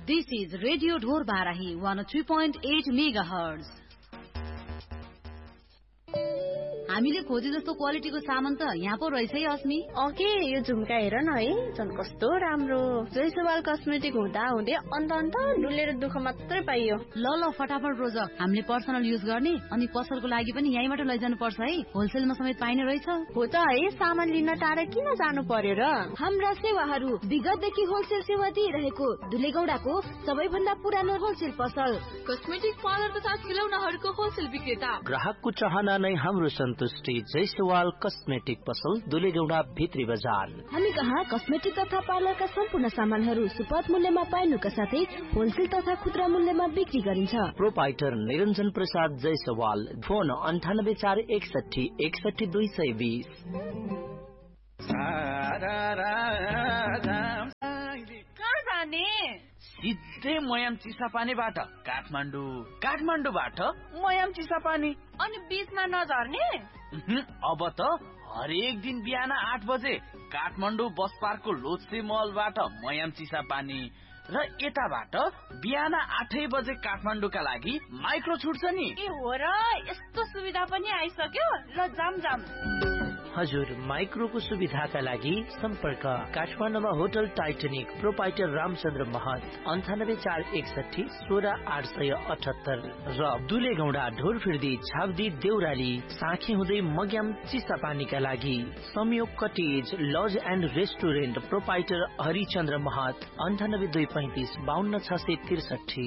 This is Radio Dhor Barahi 103.8 MHz. हामीले खोजे जस्तो क्वालिटीको सामान त यहाँ पो रहेछ है अस्मी। ओके यो झुम्का हेर न है, जन कस्तो राम्रो। जयसवाल कस्मेटिक हुँदा हुँदै अन्त डुलेर दुःख मात्रै पाइयो। ल फटाफट रोज, हामीले पर्सनल युज गर्ने अनि पसलको लागि पनि यहीँबाट लैजानु पर्छ है, होलसेलमा समेत पाइने रहेछ। हो त है, सामान लिन टाढा किन जानु पर्यो र? हाम्रा सेवाहरू विगतदेखि होलसेल सेवा दिइरहेको दुलेगौडाको सबैभन्दा पुरानो होलसेल पसल, कस्मेटिक पार्लर तथा खिलौनाहरूको होलसेल विक्रेता। ग्राहकको चाहना नै हाम्रो सन्तुष्टि। जयसवाल कस्मेटिक पसल, दुलेगौडा भित्री बजार। हामी कहाँ कस्मेटिक तथा पार्लरका सम्पूर्ण सामानहरू सुपथ मूल्यमा पाइनुका साथै होलसेल तथा खुद्रा मूल्यमा बिक्री गरिन्छ। प्रोपाइटर निरञ्जन प्रसाद जयसवाल। फोन 9841616220। कहाँ जाने? सिधै मयाम चिसापानीबाट काठमाडौँबाट मयाम चिसापानी। अनि बीचमा नझर्ने? अब त हरेक दिन बिहान 8 बजे काठमाडौँ बस पार्कको लोत्से मलबाट मयाम चिसापानी र यताबाट बिहान 8 बजे काठमाडौँका लागि माइक्रो छुट्छ नि। ए हो र, यस्तो सुविधा पनि आइसक्यो। ल जाम। हजुर, माइक्रोको सुविधाका लागि सम्पर्क काठमाडौँमा होटल टाइटनिक, प्रोपाइटर रामचन्द्र महत 9841616878 र दुलेगौडा ढोरफिर्दी छाब्दी देउराली साँखे हुँदै मग्याम चिसापानीका लागि संयोग cottage laws and restaurant, proprietor Harichandra महत 9823526663।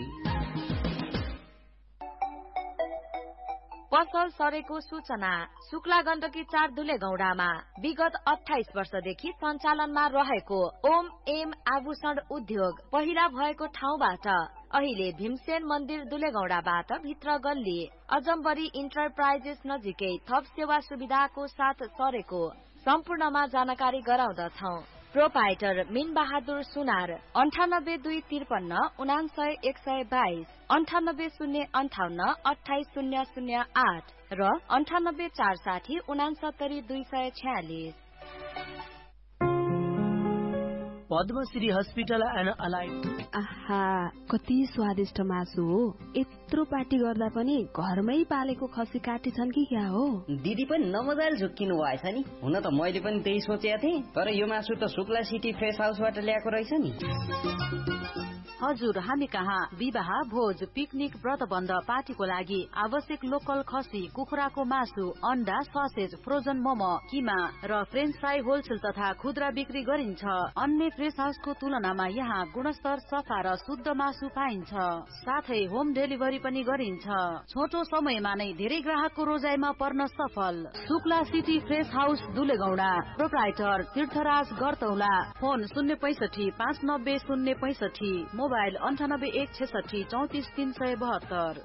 पसल सरेको सूचना। शुक्ला गण्डकी 4 दुलेगौडामा विगत 28 वर्षदेखि सञ्चालनमा रहेको ओम एम आभूषण उद्योग पहिला भएको ठाउँबाट अहिले भीमसेन मन्दिर दुलेगौडाबाट भित्र गल्ली अजम्बरी इन्टरप्राइजेस नजिकै थप सेवा सुविधाको साथ सरेको सम्पूर्णमा जानकारी गराउँदछौ। प्रोपाइटर मिन बहादुर सुनार 982559 99122 9805 28008 र 9846 69246। Padmashri hospital and allied. आहा, कति स्वादिष्ट मासु हो। यत्रो पार्टी गर्दा पनि घरमै पालेको खसी काटी छन् कि क्या हो? दिदी पनि नमजाले झुक्किनु भएछ नि। हुन त मैले पनि त्यही सोचेको थिएँ, तर यो मासु त शुक्ला सिटी फ्रेस हाउसबाट ल्याएको रहेछ नि। हजुर, हामी कहाँ विवाह, भोज, पिकनिक, व्रतबन्ध, पार्टीको लागि आवश्यक लोकल खसी, कुखुराको मासु, अन्डा, ससेज, फ्रोजन मोमो, किमा र फ्रेन्च फ्राई होलसेल तथा खुद्रा बिक्री गरिन्छ। अन्य फ्रेस हाउसको तुलनामा यहाँ गुणस्तर, सफा र शुद्ध मासु पाइन्छ। साथै होम डेलिभरी पनि गरिन्छ। छोटो समयमा नै धेरै ग्राहकको रोजाइमा पर्न सफल। Shukla city fresh house दुलेगौडा। Proprietor Tirthraj गर्तौला। Phone 065 590 065, mobile 9816 34372।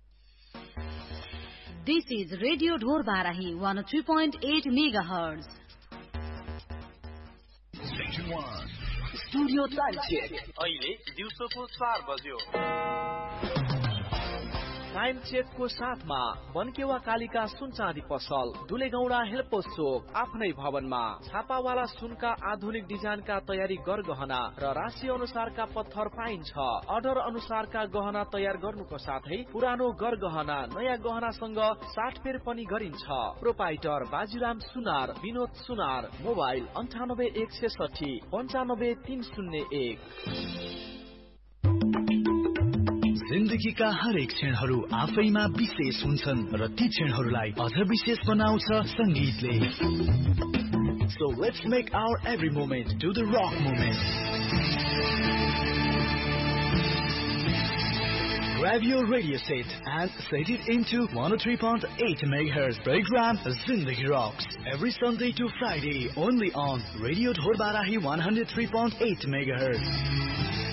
This is Radio Dhor Barahi 103.8 MHz. Studio time check. अहिले दिउँसोको 4 बज्यो। टाइम चेकको साथमा बनकेवा कालिका सुन चाँदी पसल, दुलेगौडा हेल्पोस चोक, आफ्नै भवनमा छापावाला सुनका आधुनिक डिजाइनका तयारी गरगहना र राशि अनुसारका पत्थर पाइन्छ। अर्डर अनुसारका गहना तयार गर्नुको साथै पुरानो गरगहना नयाँ गहनासँग साटफेर पनि गरिन्छ। प्रोपाइटर बाजीराम सुनार, विनोद सुनार। मोबाइल 9816 95301। जिन्दगीका हरेक क्षणहरू आफैमा विशेष हुन्छन् र ती क्षणहरूलाई अझ विशेष बनाउँछ संगीतले। So let's make our every moment to the rock moment. Grab your radio set and set it into 103.8 MHz program Zindagi Rocks every Sunday to Friday only on Radio Dhor Barahi 103.8 MHz.